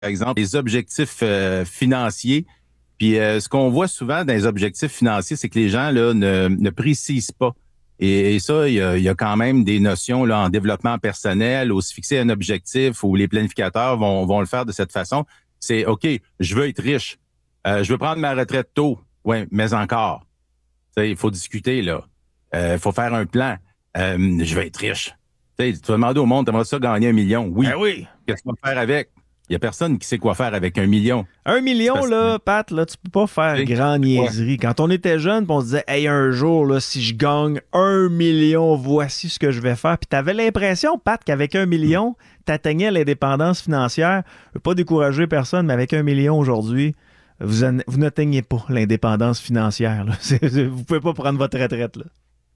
exemple, les objectifs financiers. Puis ce qu'on voit souvent dans les objectifs financiers, c'est que les gens là ne précisent pas. Et ça, il y a quand même des notions là en développement personnel, ou se fixer un objectif, où les planificateurs vont le faire de cette façon. C'est OK, je veux être riche. Je veux prendre ma retraite tôt. Oui, mais encore. Il faut discuter, là. Il faut faire un plan. Je veux être riche. Tu vas demander au monde, t'aimerais ça gagner 1 million? Oui. Ben oui. Qu'est-ce qu'on va faire avec? Il n'y a personne qui sait quoi faire avec 1 million. 1 million, là, Pat, là, tu peux pas faire grand Ouais. niaiserie. Quand on était jeune, on se disait, hey, un jour, là, si je gagne 1 million, voici ce que je vais faire. Puis t'avais l'impression, Pat, qu'avec 1 million, t'atteignais l'indépendance financière. Je veux pas décourager personne, mais avec 1 million aujourd'hui, vous n'atteignez pas l'indépendance financière, là. Vous pouvez pas prendre votre retraite, là.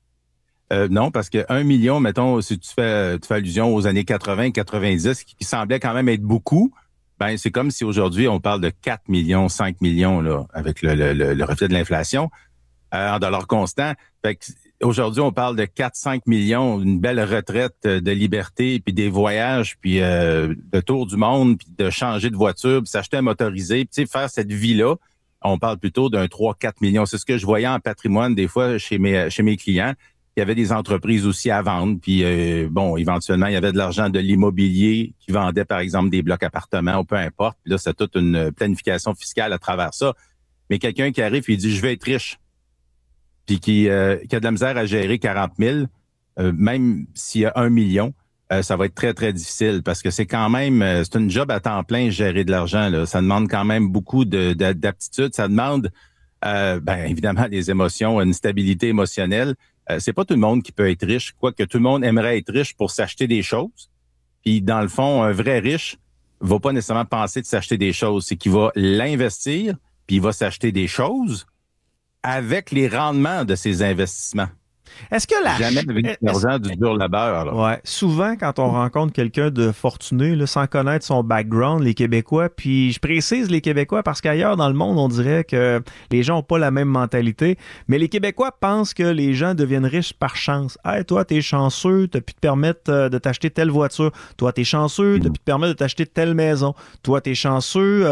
Non, parce que 1 million, mettons, si tu fais allusion aux années 80, 90, qui semblaient quand même être beaucoup, ben c'est comme si aujourd'hui on parle de 4 millions, 5 millions là, avec le reflet de l'inflation en dollars constants. Fait que aujourd'hui on parle de 4-5 millions, une belle retraite de liberté, puis des voyages, puis de tour du monde, puis de changer de voiture, puis s'acheter un motorisé, puis tu sais, faire cette vie-là. On parle plutôt d'un 3-4 millions. C'est ce que je voyais en patrimoine des fois chez mes clients. Il y avait des entreprises aussi à vendre. Puis, bon, éventuellement, il y avait de l'argent de l'immobilier qui vendait, par exemple, des blocs appartements ou peu importe. Puis là, c'est toute une planification fiscale à travers ça. Mais quelqu'un qui arrive et il dit, je vais être riche, puis qui a de la misère à gérer 40 000, même s'il y a 1 million, ça va être très, très difficile parce que c'est quand même, c'est une job à temps plein, gérer de l'argent, là. Ça demande quand même beaucoup d'aptitude. Ça demande, ben, évidemment, des émotions, une stabilité émotionnelle. C'est pas tout le monde qui peut être riche, quoique tout le monde aimerait être riche pour s'acheter des choses. Puis dans le fond, un vrai riche va pas nécessairement penser de s'acheter des choses, c'est qu'il va l'investir, puis il va s'acheter des choses avec les rendements de ses investissements. Est-ce que la... Jamais avec l'argent du dur labeur, là. Ouais, souvent quand on rencontre quelqu'un de fortuné, là, sans connaître son background, les Québécois, puis je précise les Québécois parce qu'ailleurs dans le monde, on dirait que les gens n'ont pas la même mentalité, mais les Québécois pensent que les gens deviennent riches par chance. Hey, toi, t'es chanceux, t'as pu te permettre de t'acheter telle voiture. Toi, t'es chanceux, t'as pu te permettre de t'acheter telle maison. Toi, t'es chanceux,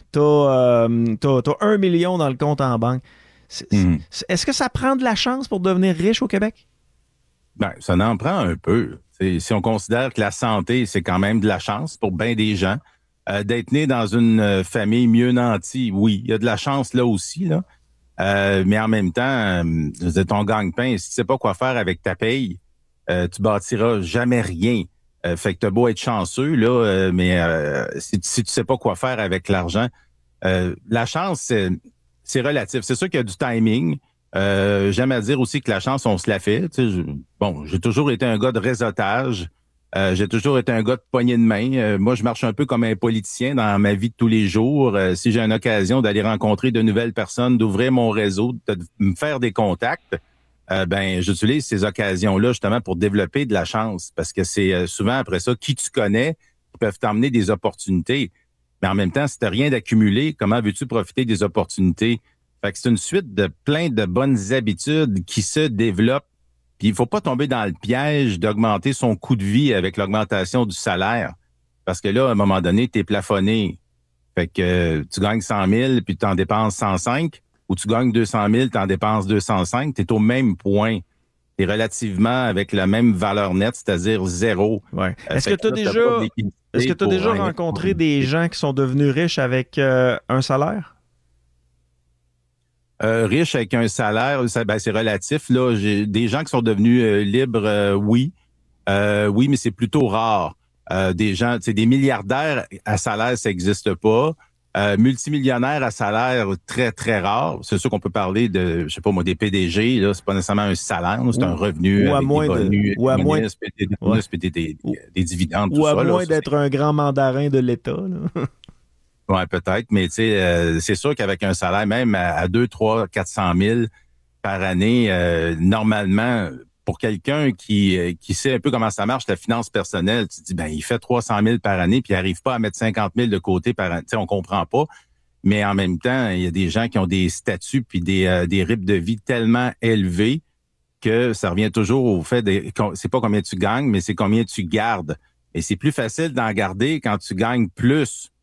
t'as 1 million dans le compte en banque. Est-ce que ça prend de la chance pour devenir riche au Québec? Ben, ça en prend un peu. Si on considère que la santé, c'est quand même de la chance pour bien des gens, d'être né dans une famille mieux nantie, oui, il y a de la chance là aussi, là. Mais en même temps, je veux dire, ton gagne-pain, si tu sais pas quoi faire avec ta paye, tu bâtiras jamais rien. Fait que t'as beau être chanceux, là, mais si tu sais pas quoi faire avec l'argent, la chance, c'est relatif. C'est sûr qu'il y a du timing. J'aime à dire aussi que la chance, on se la fait. Tu sais, bon, j'ai toujours été un gars de réseautage. J'ai toujours été un gars de poignée de main. Moi, je marche un peu comme un politicien dans ma vie de tous les jours. Si j'ai une occasion d'aller rencontrer de nouvelles personnes, d'ouvrir mon réseau, de me faire des contacts, ben, j'utilise ces occasions-là justement pour développer de la chance. Parce que c'est souvent après ça, qui tu connais, qui peuvent t'emmener des opportunités. Mais en même temps, si tu n'as rien d'accumulé, comment veux-tu profiter des opportunités? Fait que c'est une suite de plein de bonnes habitudes qui se développent. Puis il faut pas tomber dans le piège d'augmenter son coût de vie avec l'augmentation du salaire. Parce que là, à un moment donné, tu es plafonné. Fait que tu gagnes 100 000 puis tu en dépenses 105, ou tu gagnes 200 000, tu en dépenses 205, tu es au même point. Tu es relativement avec la même valeur nette, c'est-à-dire zéro. Ouais. Fait que là, t'as pas de liquidité Est-ce que tu as pour déjà rien. rencontré des gens qui sont devenus riches avec un salaire? Riche avec un salaire, ben, c'est relatif. Là, j'ai des gens qui sont devenus libres, oui. Oui, mais c'est plutôt rare. Des gens, c'est des milliardaires à salaire, ça n'existe pas. Multimillionnaires à salaire, très, très rare. C'est sûr qu'on peut parler de, je sais pas moi, des PDG, là, c'est pas nécessairement un salaire, là, c'est un revenu Ou à avec des moins de, bonus, ou à des moins, bonus, puis des ouais. bonus, puis ou, des dividendes, tout ou à ça, là. moins Ça, d'être un grand mandarin de l'État, là. ouais, peut-être, mais tu sais, c'est sûr qu'avec un salaire même à 2, 3, 400 000 par année, normalement, pour quelqu'un qui sait un peu comment ça marche, la finance personnelle, tu te dis, ben, il fait 300 000 par année, puis il n'arrive pas à mettre 50 000 de côté par année. Tu sais, on comprend pas. Mais en même temps, il y a des gens qui ont des statuts puis des rythmes de vie tellement élevés que ça revient toujours au fait c'est pas combien tu gagnes, mais c'est combien tu gardes. Et c'est plus facile d'en garder quand tu gagnes plus.